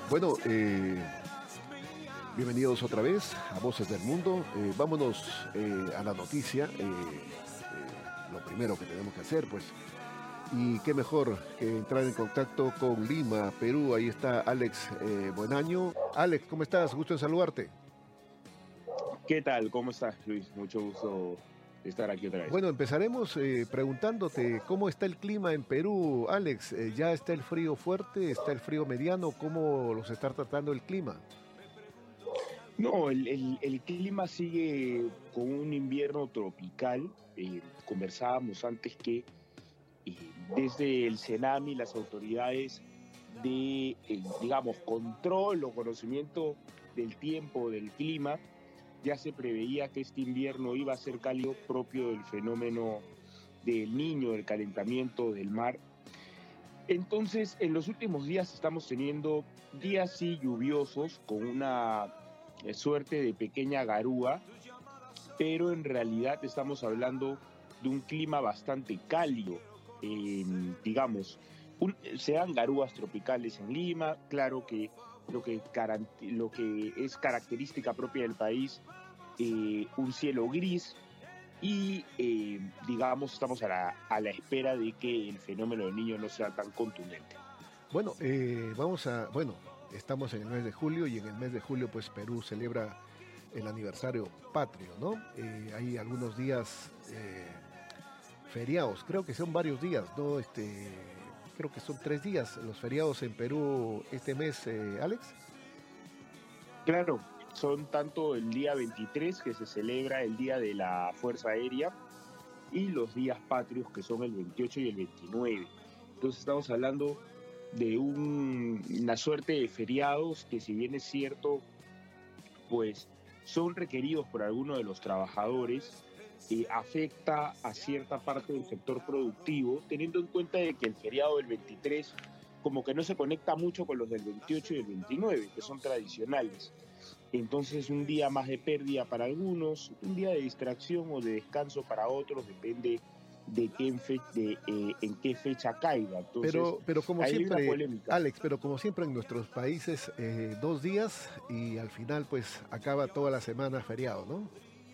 Bueno, bienvenidos otra vez a Voces del Mundo. Vámonos a la noticia. Lo primero que tenemos que hacer, pues, y qué mejor que entrar en contacto con Lima, Perú. Ahí está Alex Buenaño. Alex, ¿cómo estás? Gusto en saludarte. ¿Qué tal? ¿Cómo estás, Luis? Mucho gusto de estar aquí otra vez. Bueno, empezaremos preguntándote cómo está el clima en Perú. Alex, ¿ya está el frío fuerte? ¿Está el frío mediano? ¿Cómo los está tratando el clima? No, el clima sigue con un invierno tropical. Conversábamos antes que desde el CENAMI, las autoridades de, digamos, control o conocimiento del tiempo, del clima, ya se preveía que este invierno iba a ser cálido propio del fenómeno del Niño, del calentamiento del mar. Entonces, en los últimos días estamos teniendo días sí lluviosos con una suerte de pequeña garúa, pero en realidad estamos hablando de un clima bastante cálido. Digamos, se dan garúas tropicales en Lima, claro que lo que es característica propia del país, un cielo gris, y digamos estamos a la espera de que el fenómeno del Niño no sea tan contundente. Bueno, bueno, estamos en el mes de julio y en el mes de julio pues Perú celebra el aniversario patrio, ¿no? Hay algunos días feriados, creo que son varios días, ¿no? Creo que son 3 días los feriados en Perú este mes, Alex. Claro, son tanto el día 23, que se celebra el Día de la Fuerza Aérea, y los días patrios, que son el 28 y el 29. Entonces estamos hablando de una suerte de feriados que, si bien es cierto, pues son requeridos por algunos de los trabajadores, afecta a cierta parte del sector productivo, teniendo en cuenta de que el feriado del 23 como que no se conecta mucho con los del 28 y el 29, que son tradicionales. Entonces, un día más de pérdida para algunos, un día de distracción o de descanso para otros, depende de en qué fecha caiga. Entonces, Pero como hay una siempre, polémica. Alex, pero como siempre en nuestros países, 2 días y al final pues acaba toda la semana feriado, ¿no?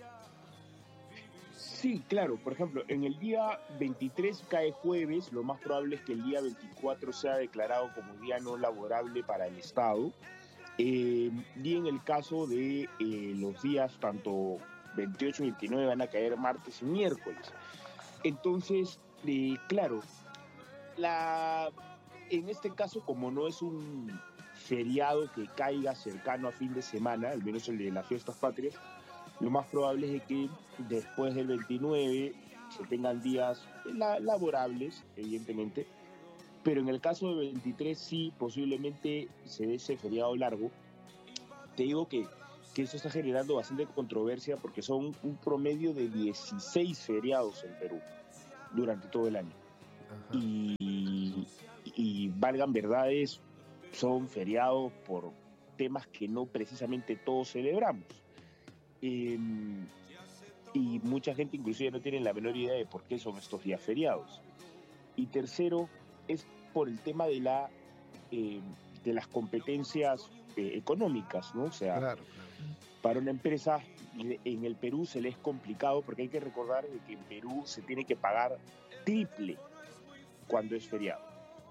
Sí, claro, por ejemplo, en el día 23 cae jueves, lo más probable es que el día 24 sea declarado como día no laborable para el Estado. Y en el caso de los días tanto 28 y 29 van a caer martes y miércoles. Entonces, claro, la, en este caso, como no es un feriado que caiga cercano a fin de semana, al menos el de las fiestas patrias, lo más probable es de que después del 29 se tengan días laborables, evidentemente, pero en el caso del 23 sí, posiblemente se dé ese feriado largo. Te digo que eso está generando bastante controversia porque son un promedio de 16 feriados en Perú durante todo el año. Ajá. Y valgan verdades, son feriados por temas que no precisamente todos celebramos. Eh, y mucha gente inclusive no tiene la menor idea de por qué son estos días feriados. Y tercero, es por el tema eh, de las competencias económicas, ¿no? O sea, Claro, claro. para una empresa en el Perú se le es complicado porque hay que recordar que en Perú se tiene que pagar triple cuando es feriado.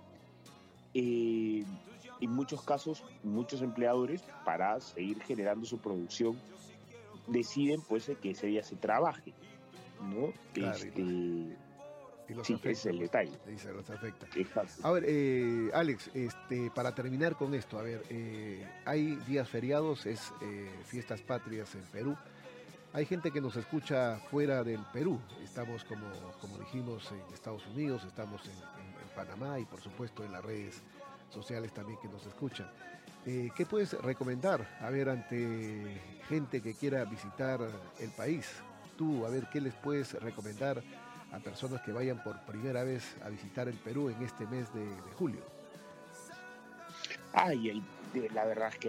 En muchos casos, muchos empleadores, para seguir generando su producción, deciden pues que ese día se trabaje, ¿no? Claro, y los Sí, ese es afecta, el pues, detalle. y se los afecta. Exacto. A ver, Alex, para terminar con esto, a ver, hay días feriados, es fiestas patrias en Perú. Hay gente que nos escucha fuera del Perú. Estamos, como dijimos, en Estados Unidos, estamos en Panamá y por supuesto en las redes sociales también que nos escuchan. ¿Qué puedes recomendar, a ver, ante gente que quiera visitar el país? Tú, a ver, ¿qué les puedes recomendar a personas que vayan por primera vez a visitar el Perú en este mes de julio? La verdad es que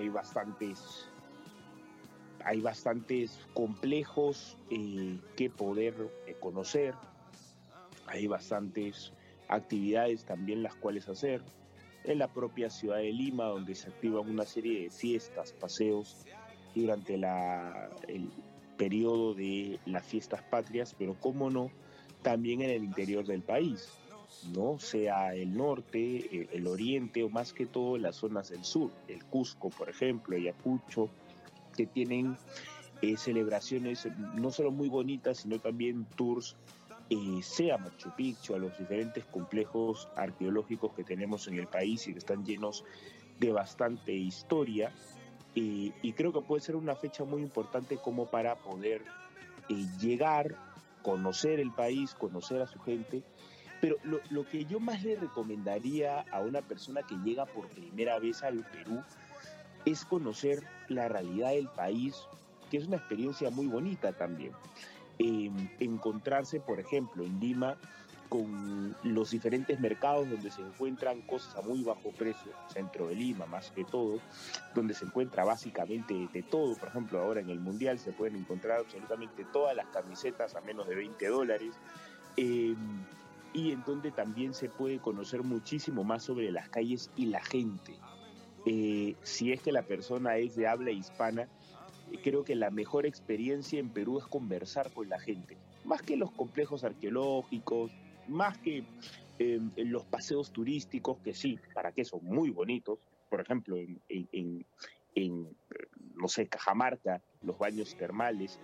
hay bastantes complejos que poder conocer, hay bastantes actividades también las cuales hacer. en la propia ciudad de Lima, donde se activan una serie de fiestas, paseos durante el periodo de las fiestas patrias, pero cómo no, también en el interior del país, ¿no? Sea el norte, el oriente o más que todo las zonas del sur, el Cusco, por ejemplo, Ayacucho, que tienen celebraciones no solo muy bonitas, sino también tours, sea Machu Picchu, a los diferentes complejos arqueológicos que tenemos en el país y que están llenos de bastante historia. Y creo que puede ser una fecha muy importante como para poder llegar, conocer el país, conocer a su gente. Pero lo que yo más le recomendaría a una persona que llega por primera vez al Perú es conocer la realidad del país, que es una experiencia muy bonita también. Encontrarse, por ejemplo, en Lima con los diferentes mercados donde se encuentran cosas a muy bajo precio, centro de Lima más que todo, donde se encuentra básicamente de todo. Por ejemplo, ahora en el Mundial se pueden encontrar absolutamente todas las camisetas a menos de $20, eh, y en donde también se puede conocer muchísimo más sobre las calles y la gente. Si es que la persona es de habla hispana, creo que la mejor experiencia en Perú es conversar con la gente, más que los complejos arqueológicos, más que los paseos turísticos, que sí, para qué son muy bonitos, por ejemplo, en, no sé, Cajamarca, los baños termales.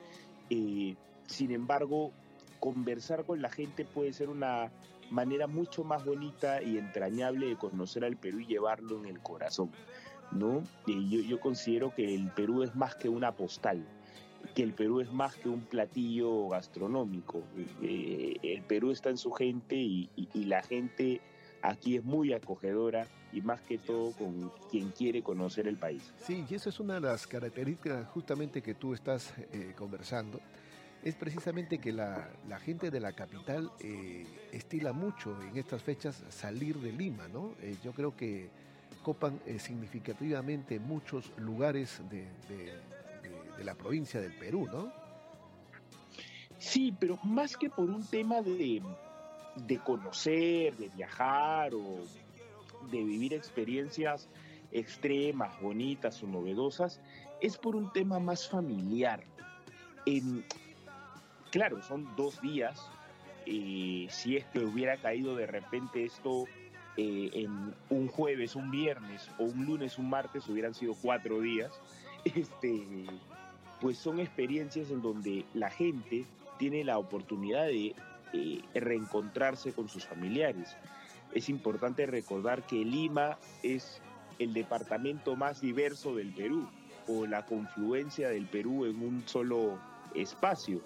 Sin embargo, conversar con la gente puede ser una manera mucho más bonita y entrañable de conocer al Perú y llevarlo en el corazón, ¿no? Yo considero que el Perú es más que una postal, que el Perú es más que un platillo gastronómico. El Perú está en su gente y la gente aquí es muy acogedora y más que todo con quien quiere conocer el país. Sí, y eso es una de las características justamente que tú estás conversando. Es precisamente que la gente de la capital estila mucho en estas fechas salir de Lima, ¿no? Yo creo que copan significativamente muchos lugares de la provincia del Perú, ¿no? Sí, pero más que por un tema de conocer, de viajar o de vivir experiencias extremas, bonitas o novedosas, es por un tema más familiar. En, claro, son 2 días. Si es que hubiera caído de repente esto en un jueves, un viernes o un lunes, un martes, hubieran sido 4 días. Este, pues son experiencias en donde la gente tiene la oportunidad de reencontrarse con sus familiares. Es importante recordar que Lima es el departamento más diverso del Perú, o la confluencia del Perú en un solo espacio.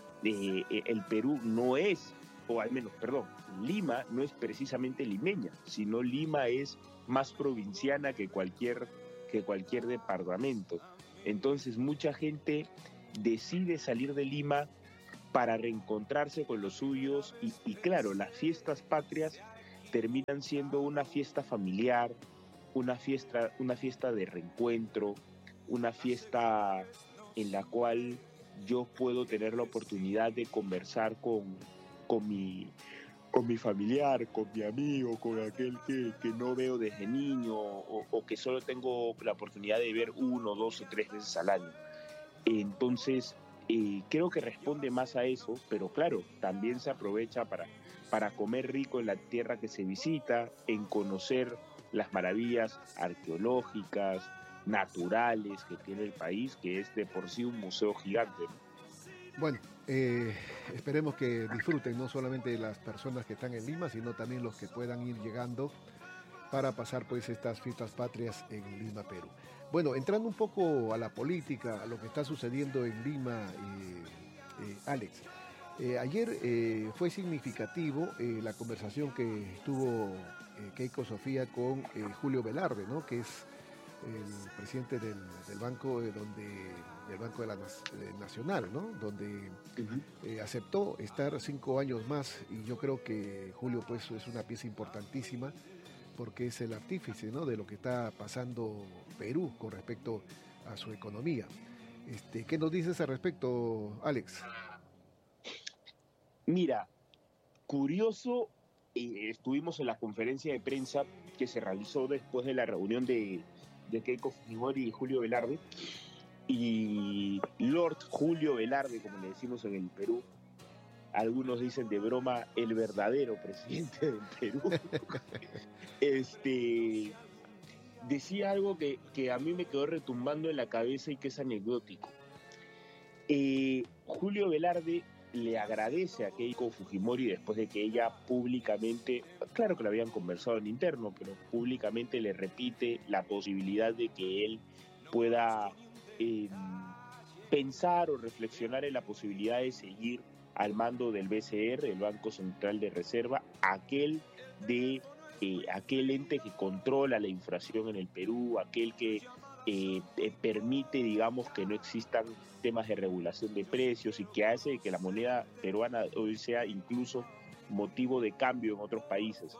El Perú no es, o al menos, perdón, Lima no es precisamente limeña, sino Lima es más provinciana que cualquier departamento. Entonces mucha gente decide salir de Lima para reencontrarse con los suyos y claro, las fiestas patrias terminan siendo una fiesta familiar, una fiesta de reencuentro, una fiesta en la cual yo puedo tener la oportunidad de conversar con, mi, con mi familiar, con mi amigo, con aquel que no veo desde niño o que solo tengo la oportunidad de ver 1, 2 o 3 veces al año. Entonces, creo que responde más a eso, pero claro, también se aprovecha para comer rico en la tierra que se visita, en conocer las maravillas arqueológicas, naturales que tiene el país, que es de por sí un museo gigante, ¿no? Bueno, esperemos que disfruten no solamente las personas que están en Lima, sino también los que puedan ir llegando para pasar pues estas fiestas patrias en Lima, Perú. Bueno, entrando un poco a la política, a lo que está sucediendo en Lima, Alex, ayer fue significativo la conversación que tuvo Keiko Sofía con Julio Velarde, ¿no? Que es el presidente del banco del Banco de la Nacional, ¿no? Donde Uh-huh. aceptó estar 5 años más y yo creo que Julio pues es una pieza importantísima porque es el artífice, ¿no? De lo que está pasando Perú con respecto a su economía. ¿Qué nos dices al respecto, Alex? Mira, curioso, estuvimos en la conferencia de prensa que se realizó después de la reunión de Keiko Fujimori y Julio Velarde. Y Lord Julio Velarde, como le decimos en el Perú, algunos dicen de broma, el verdadero presidente del Perú, decía algo que a mí me quedó retumbando en la cabeza y que es anecdótico. Julio Velarde le agradece a Keiko Fujimori después de que ella públicamente, claro que lo habían conversado en interno, pero públicamente le repite la posibilidad de que él pueda pensar o reflexionar en la posibilidad de seguir al mando del BCR, el Banco Central de Reserva, aquel ente que controla la inflación en el Perú, aquel que permite, digamos, que no existan temas de regulación de precios y que hace que la moneda peruana hoy sea incluso motivo de cambio en otros países.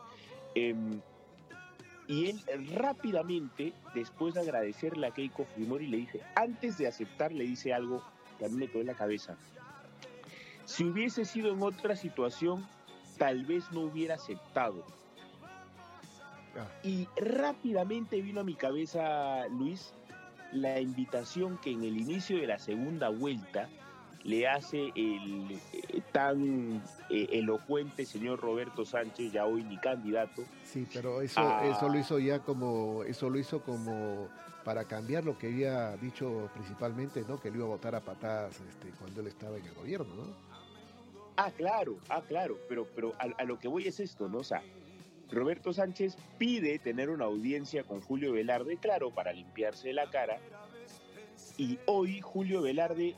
Y él rápidamente, después de agradecerle a Keiko Fujimori, le dice, antes de aceptar, le dice algo que a mí me quedó en la cabeza. Si hubiese sido en otra situación, tal vez no hubiera aceptado. Y rápidamente vino a mi cabeza, Luis, la invitación que en el inicio de la segunda vuelta le hace el tan elocuente señor Roberto Sánchez, ya hoy ni candidato. Sí, pero eso lo hizo como para cambiar lo que había dicho principalmente, ¿no? Que lo iba a votar a patadas cuando él estaba en el gobierno, ¿no? Claro, pero a lo que voy es esto, ¿no? O sea, Roberto Sánchez pide tener una audiencia con Julio Velarde, claro, para limpiarse la cara, y hoy Julio Velarde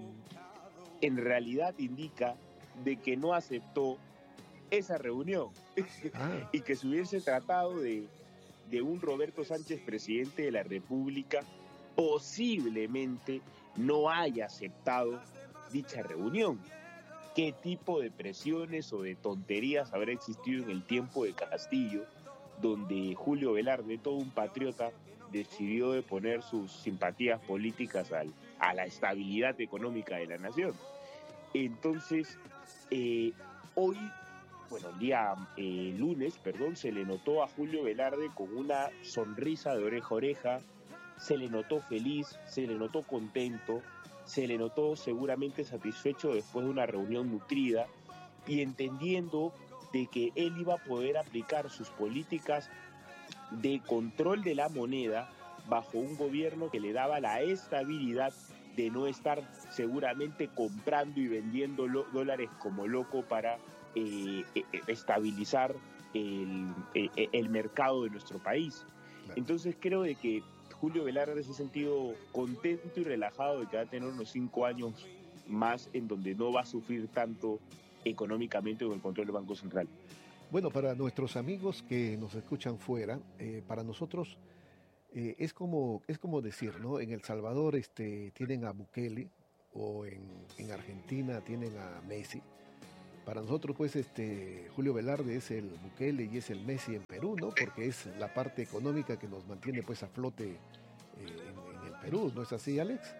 en realidad indica de que no aceptó esa reunión y que se hubiese tratado de un Roberto Sánchez presidente de la República, posiblemente no haya aceptado dicha reunión. ¿Qué tipo de presiones o de tonterías habrá existido en el tiempo de Castillo, donde Julio Velarde, todo un patriota, decidió de poner sus simpatías políticas a la estabilidad económica de la nación? Entonces, hoy, bueno, el día lunes, se le notó a Julio Velarde con una sonrisa de oreja a oreja, se le notó feliz, se le notó contento, se le notó seguramente satisfecho después de una reunión nutrida y entendiendo de que él iba a poder aplicar sus políticas de control de la moneda bajo un gobierno que le daba la estabilidad de no estar seguramente comprando y vendiendo dólares como loco para estabilizar el mercado de nuestro país. Entonces creo de que Julio Velarde se ha sentido contento y relajado de que va a tener unos 5 años más en donde no va a sufrir tanto económicamente con el control del Banco Central. Bueno, para nuestros amigos que nos escuchan fuera, para nosotros es como decir, ¿no? En El Salvador tienen a Bukele o en Argentina tienen a Messi. Para nosotros, pues, Julio Velarde es el Bukele y es el Messi en Perú, ¿no? Porque es la parte económica que nos mantiene, pues, a flote en el Perú, ¿no es así, Alex?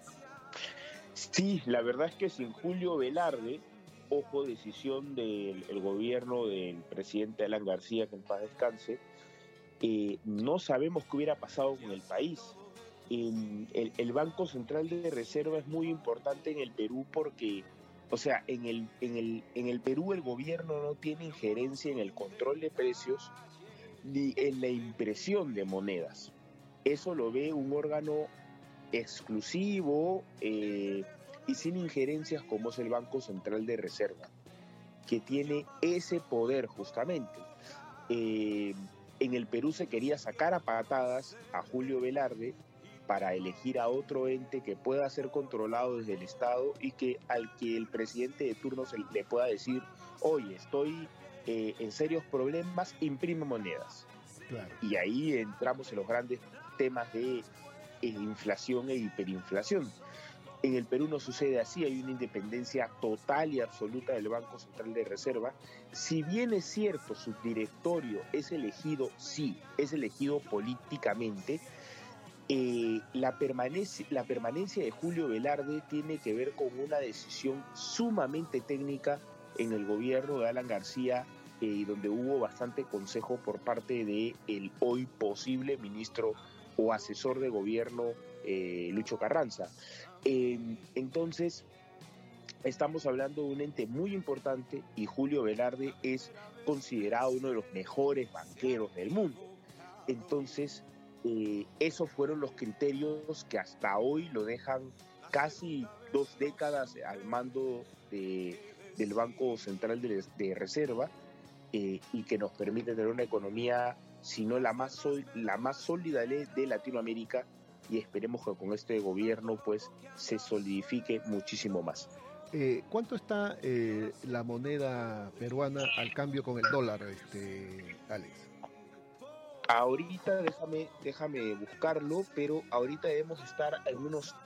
Sí, la verdad es que sin Julio Velarde, ojo, decisión del gobierno del presidente Alan García, que en paz descanse, no sabemos qué hubiera pasado con el país. El Banco Central de Reserva es muy importante en el Perú porque, o sea, en el Perú el gobierno no tiene injerencia en el control de precios ni en la impresión de monedas. Eso lo ve un órgano exclusivo y sin injerencias como es el Banco Central de Reserva, que tiene ese poder justamente. En el Perú se quería sacar a patadas a Julio Velarde para elegir a otro ente que pueda ser controlado desde el Estado y al que el presidente de turno le pueda decir, oye, estoy en serios problemas, imprime monedas. Claro. Y ahí entramos en los grandes temas de inflación e hiperinflación. En el Perú no sucede así, hay una independencia total y absoluta del Banco Central de Reserva. Si bien es cierto, su directorio es elegido, sí, es elegido políticamente, la permanencia de Julio Velarde tiene que ver con una decisión sumamente técnica en el gobierno de Alan García donde hubo bastante consejo por parte de el hoy posible ministro o asesor de gobierno Lucho Carranza. Entonces, estamos hablando de un ente muy importante y Julio Velarde es considerado uno de los mejores banqueros del mundo. Entonces, esos fueron los criterios que hasta hoy lo dejan casi 2 décadas al mando del Banco Central de Reserva, y que nos permite tener una economía, si no la más sólida de Latinoamérica, y esperemos que con este gobierno pues se solidifique muchísimo más. ¿Cuánto está la moneda peruana al cambio con el dólar, Alex? Ahorita déjame buscarlo, pero ahorita debemos estar en unos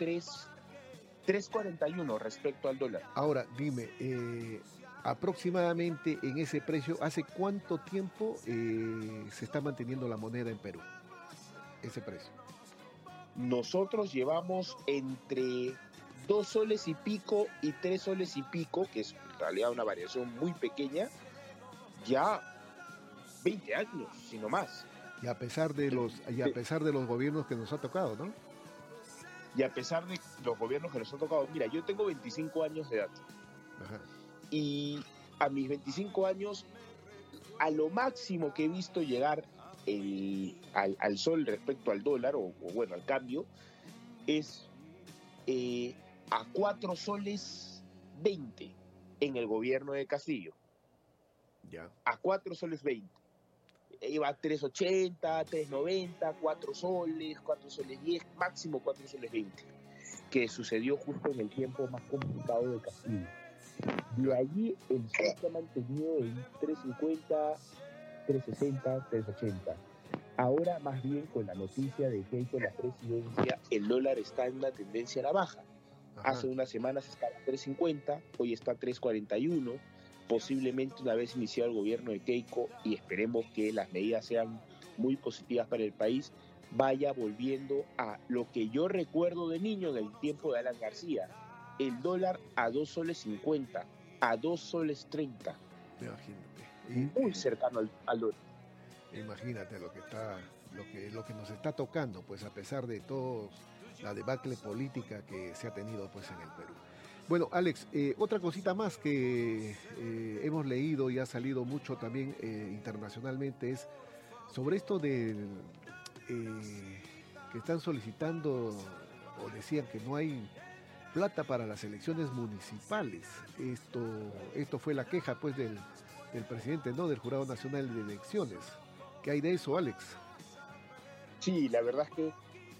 3.41 respecto al dólar. Ahora, dime, aproximadamente en ese precio, ¿hace cuánto tiempo se está manteniendo la moneda en Perú? Ese precio. Nosotros llevamos entre 2 soles y pico y 3 soles y pico, que es en realidad una variación muy pequeña, ya 20 años, sino más. Y a pesar de los gobiernos que nos ha tocado, ¿no? Y a pesar de los gobiernos que nos han tocado, mira, yo tengo 25 años de edad. Ajá. Y a mis 25 años, a lo máximo que he visto llegar al sol respecto al dólar, o bueno, al cambio, es a 4 soles 20 en el gobierno de Castillo. Ya. A 4 soles 20. Iba a 3.80, 3.90, 4 soles 10, máximo 4 soles 20, que sucedió justo en el tiempo más complicado de Castillo. De allí el sol se ha mantenido en 3.50, 3.60, 3.80. Ahora, más bien, con la noticia de que con la presidencia, el dólar está en una tendencia a la baja. Ajá. Hace unas semanas estaba a 3.50, hoy está a 3.41. Posiblemente, una vez iniciado el gobierno de Keiko, y esperemos que las medidas sean muy positivas para el país, vaya volviendo a lo que yo recuerdo de niño del tiempo de Alan García, el dólar a 2 soles 50, a 2 soles 30. Imagínate. Muy cercano al dólar. Imagínate lo que nos está tocando, pues a pesar de todo la debacle política que se ha tenido pues en el Perú. Bueno, Alex, otra cosita más que hemos leído y ha salido mucho también internacionalmente es sobre esto de que están solicitando o decían que no hay plata para las elecciones municipales. Esto fue la queja pues del presidente, ¿no? Del Jurado Nacional de Elecciones. ¿Qué hay de eso, Alex? Sí, la verdad es que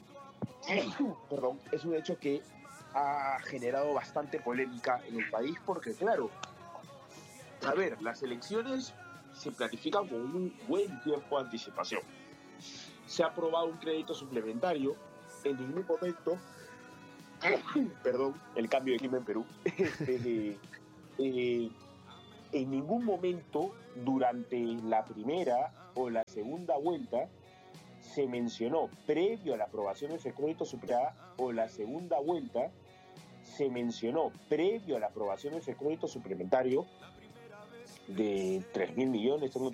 es un hecho que ha generado bastante polémica en el país porque, claro, a ver, las elecciones se planifican con un buen tiempo de anticipación. Se ha aprobado un crédito suplementario. En ningún momento, el cambio de clima en Perú, en ningún momento durante la primera o la segunda vuelta se mencionó, previo a la aprobación de ese crédito suplementario o la segunda vuelta, se mencionó, previo a la aprobación de ese crédito suplementario de 3.000 millones, tengo